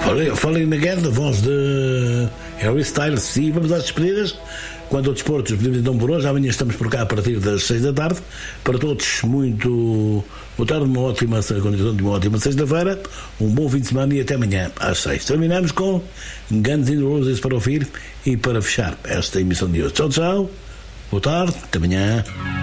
Falling Again, da voz de Harry Styles. E vamos às despedidas. Quanto ao desporto, despedimos então por hoje. Amanhã estamos por cá a partir das 6 da tarde. Para todos, muito boa tarde, uma ótima condição de uma ótima sexta-feira, um bom fim de semana e até amanhã às 6. Terminamos com Guns N' Roses para ouvir e para fechar esta emissão de hoje. Tchau, tchau, boa tarde, até amanhã.